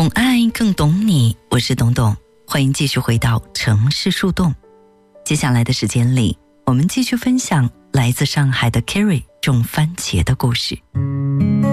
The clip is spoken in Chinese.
懂爱更懂你，我是董董，欢迎继续回到城市树洞。接下来的时间里，我们继续分享来自上海的 Carrie 种番茄的故事。